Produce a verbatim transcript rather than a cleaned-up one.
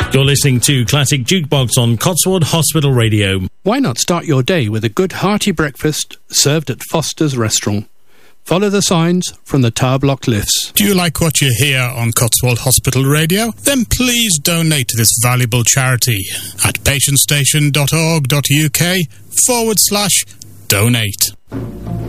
You're listening to Classic Jukebox on Cotswold Hospital Radio. Why not start your day with a good hearty breakfast served at Foster's Restaurant? Follow the signs from the tower block lifts. Do you like what you hear on Cotswold Hospital Radio? Then please donate to this valuable charity at patientstation.org.uk forward slash donate.